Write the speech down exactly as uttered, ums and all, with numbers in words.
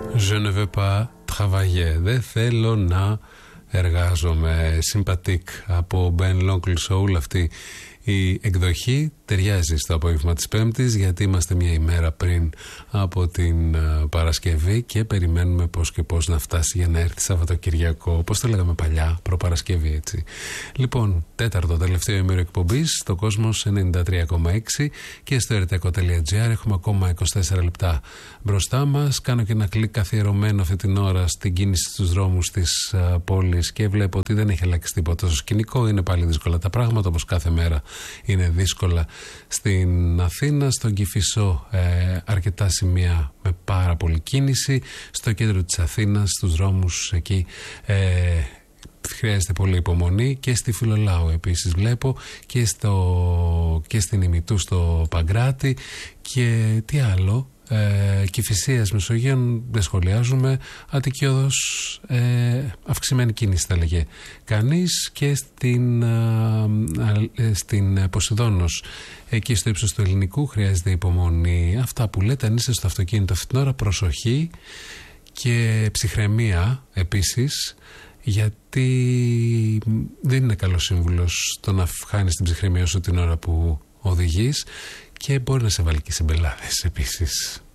Je ne veux pas travailler. Δεν θέλω να εργάζομαι. Sympathique από Ben Lonkel Soul. Αυτή η εκδοχή ταιριάζει στο απόγευμα της Πέμπτης, γιατί είμαστε μια ημέρα πριν από την uh, Παρασκευή και περιμένουμε πώς και πώς να φτάσει για να έρθει Σαββατοκυριακό, όπως το λέγαμε παλιά, προπαρασκευή, έτσι. Λοιπόν, τέταρτο τελευταίο ημέρο εκπομπής στο Κόσμος ενενήντα τρία κόμμα έξι και στο ερτεκο τελεία τζι άρ. Έχουμε ακόμα είκοσι τέσσερα λεπτά μπροστά μας. Κάνω και ένα κλικ καθιερωμένο αυτή την ώρα στην κίνηση στους δρόμους της uh, πόλης και βλέπω ότι δεν έχει αλλάξει τίποτα στο σκηνικό. Είναι πάλι δύσκολα τα πράγματα, όπως κάθε μέρα είναι δύσκολα στην Αθήνα. Στον Κηφισό ε, αρκετά σημεία με πάρα πολλή κίνηση. Στο κέντρο της Αθήνας, στους δρόμους εκεί ε, χρειάζεται πολύ υπομονή. Και στη Φιλολάου επίσης βλέπω, και, στο, και στην Ημιτού στο Παγκράτη. Και τι άλλο, ε, Κηφισίας Μεσογείων δεν σχολιάζουμε. Αττική Οδός, ε, αυξημένη κίνηση θα λέγε κανείς. Και στην, ε, στην Ποσειδώνος, εκεί στο ύψος του Ελληνικού, χρειάζεται υπομονή. Αυτά που λέτε, αν είστε στο αυτοκίνητο αυτή την ώρα, προσοχή και ψυχραιμία επίσης, γιατί δεν είναι καλός σύμβουλος το να χάνεις την ψυχραιμία σου την ώρα που οδηγείς και μπορεί να σε βάλει και σε μπελάδες επίσης.